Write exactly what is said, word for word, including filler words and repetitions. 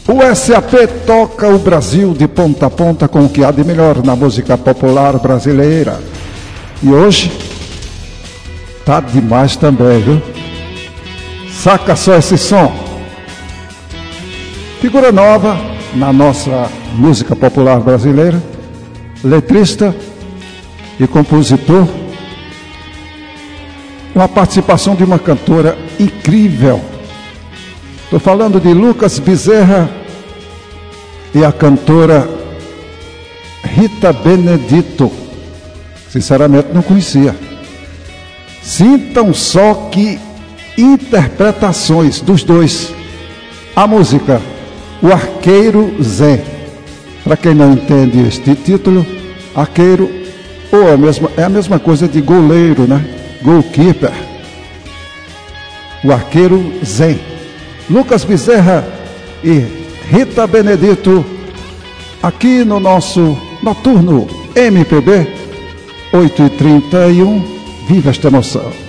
O S A P toca o Brasil de ponta a ponta com o que há de melhor na música popular brasileira. E hoje tá demais também, viu? Saca só esse som. Figura nova na nossa música popular brasileira, letrista e compositor. Uma participação de uma cantora incrível. Estou falando de Lucas Bezerra e a cantora Rita Benedito. Sinceramente não conhecia. Sintam só que interpretações dos dois. A música O Arqueiro Zé. Para quem não entende este título, arqueiro ou é a mesma, é a mesma coisa de goleiro, né? Goalkeeper. O Arqueiro Zé. Lucas Bezerra e Rita Benedito, aqui no nosso Noturno M P B, oito e trinta e um. Viva esta emoção!